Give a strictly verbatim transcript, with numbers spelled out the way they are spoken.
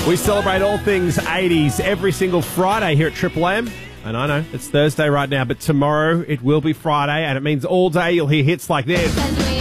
We celebrate all things eighties every single Friday here at Triple M. And I know it's Thursday right now, but tomorrow it will be Friday, and it means all day you'll hear hits like this.